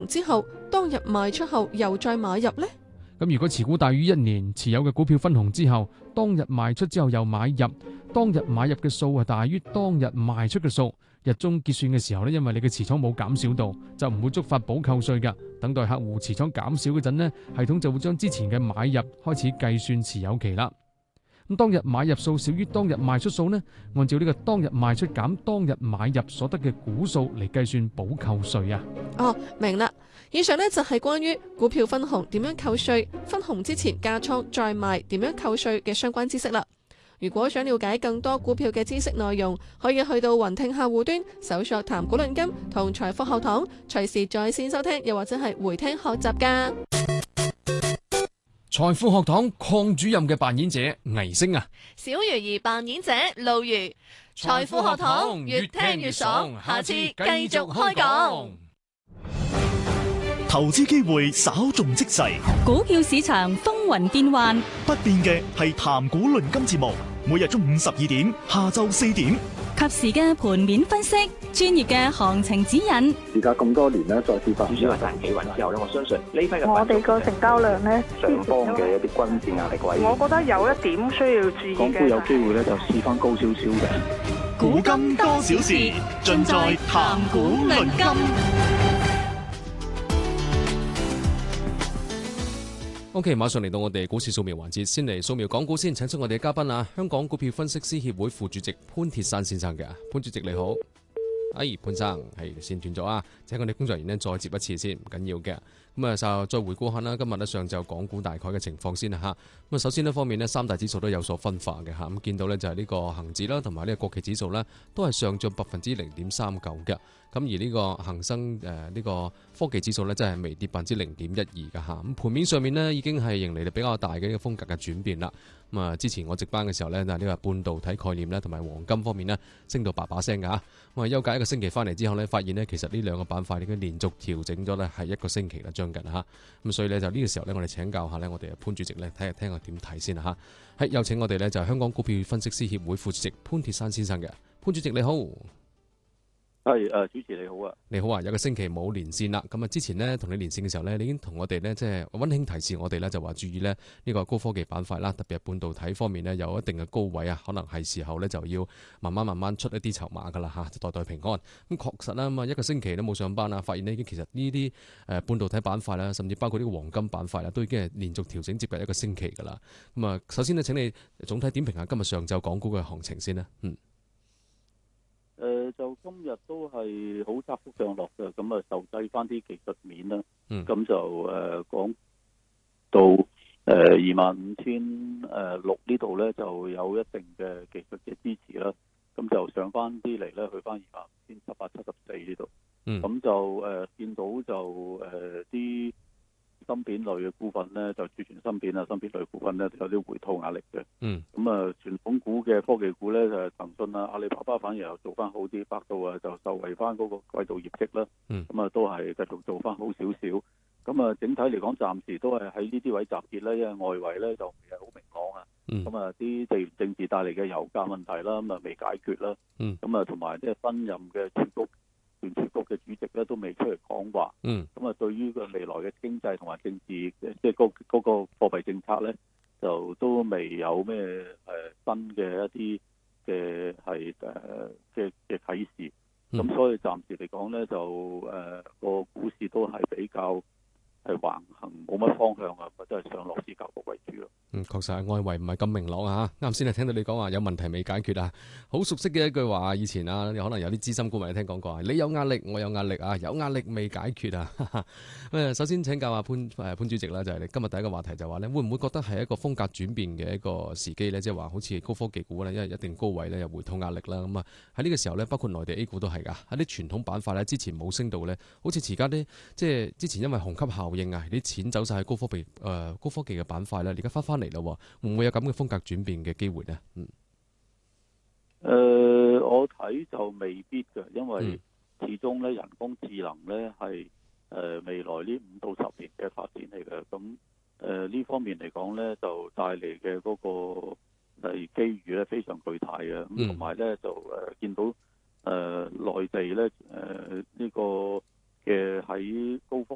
之後當日賣出後又再買入呢？ 咁如果持股大於1年，持有嘅股票分紅之後，當日賣出之後又買入，當日買入嘅數係大於當日賣出嘅數，日中結算嘅時候呢，因為你嘅持倉冇減少到，就唔會觸發補扣稅㗎。等待客戶持倉減少嗰陣呢，系統就會將之前嘅買入開始計算持有期啦。咁當日買入數少於當日賣出數呢，按照呢個當日賣出減當日買入所得嘅股數嚟計算補扣稅啊。 哦，明啦。以上呢就係關於股票分紅點樣扣稅，分紅之前加倉再賣點樣扣稅嘅相關知識啦。如果想了解更多股票嘅知識內容，可以去到雲聽客戶端搜索談股論金同財富學堂，隨時在線收聽，又或者係回聽學習噶。 財富學堂鄺主任嘅扮演者倪星啊， 小魚兒扮演者露如。財富學堂越聽越爽，下次繼續開講。 投資機會稍縱即逝， 股票市場風雲變幻， 不變嘅係談股論金節目，每日中午12點，下晝4點， 及時嘅盤面分析，專業嘅行情指引。 而家咁多年咧，再次發主要係大企穩之後咧，我相信呢批嘅我哋個成交量咧， 上方嘅一啲均線壓力位， 我覺得有一點需要注意嘅。 港股有機會咧就試翻高少少嘅。 古今多少事，盡在談股論金。 OK， 馬上嚟到我哋股市掃描環節，先嚟掃描港股先，請出我哋嘅嘉賓啊，香港股票分析師協會副主席潘鐵珊先生嘅。潘主席你好。潘生係先斷咗啊，請我哋工作人員再接一次先，唔緊要嘅。咁啊，再回顧下啦，今日咧上晝港股大概嘅情況先啦嚇。咁啊，首先呢方面呢，三大指數都有所分化嘅嚇。咁見到呢就係呢個恆指啦，同埋呢個國企指數呢，都係上漲0.39%嘅。咁而呢個恆生呢個科技指數呢，真係微跌0.12%嘅嚇。咁盤面上面呢，已經係迎嚟比較大嘅呢個風格嘅轉變啦。咁啊，之前我值班嘅時候呢，呢個半導體概念呢，同埋黃金方面呢，升到叭聲嘅嚇。咁啊，休假一個星期翻嚟之後呢，發現呢，其實呢兩個板塊已經連續調整咗呢係一個星期啦，將近嚇。咁所以呢，就呢個時候呢，我哋請教下呢，我哋潘主席呢，睇下聽下點睇先嚇。係有請我哋呢，就係香港股票分析師協會副主席潘鐵珊先生嘅。潘主席你好。 係主持你好啊， 你好啊，有個星期冇連線啦。咁啊，之前呢，同你連線嘅時候呢，你已經同我哋呢，即係溫馨提示我哋呢，就話注意呢呢個高科技板塊啦，特別係半導體方面呢，有一定嘅高位啊，可能係時候呢，就要慢慢出一啲籌碼噶啦嚇，代平安。咁確實啦，咁啊一個星期都冇上班啊，發現呢，已經其實呢啲半導體板塊啦，甚至包括呢個黃金板塊啦，都已經係連續調整接近一個星期噶啦。咁啊，首先呢，請你總體點評下今日上晝港股嘅行情先啦。 就今日都係好窄幅上落嘅，咁啊受制翻啲技術面啦，咁就講到25,600呢度咧就有一定嘅技術嘅支持啦，咁就上翻啲嚟咧去翻25,774呢度，咁就見到就啲芯片類嘅股份咧，就儲存芯片啊，芯片類股份咧有啲回吐壓力嘅。咁啊，傳統股嘅科技股咧就係騰訊啊、阿里巴巴反而又做翻好啲，百度啊就受惠翻嗰個季度業績啦。咁啊都係繼續做翻好少少。咁啊整體嚟講，暫時都係喺呢啲位集結咧，因為外圍咧就唔係好明朗啊。咁啊啲地緣政治帶嚟嘅油價問題啦，咁啊未解決啦。咁啊同埋即係新任嘅聯儲局嘅主席咧都未出嚟講話，咁啊對於個未來嘅經濟同埋政治，即係嗰個貨幣政策咧，就都未有咩新嘅一啲嘅係嘅啟示，咁所以暫時嚟講咧就個股市都係比較係橫行，冇乜方向啊，或者係上落市格局為主咯。 確實係外圍唔係咁明朗啊！啱先係聽到你講話有問題未解決啊，好熟悉嘅一句話，以前啊，可能有啲資深股民聽講過啊，你有壓力，我有壓力啊，有壓力未解決啊。首先請教下潘主席啦，就係你今日第一個話題就話咧，會唔會覺得係一個風格轉變嘅一個時機咧？即係話好似高科技股咧，因為一定高位咧有回吐壓力啦。咁啊喺呢個時候咧，包括內地 A 股都係㗎，喺啲傳統板塊咧之前冇升到咧，好似而家啲即係之前因為虹吸效應啊，啲錢走晒去高科技嘅板塊咧，而家翻嚟啦，會唔會有咁嘅風格轉變嘅機會呢？ 我睇就未必嘅，因為始終咧人工智能咧係未來呢5到10年嘅發展嚟嘅，咁呢方面嚟講咧就帶嚟嘅嗰個係機遇咧非常巨大嘅，咁同埋咧就見到內地咧呢個嘅喺高科